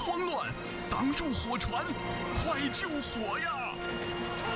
慌乱，挡住火船，快救火呀！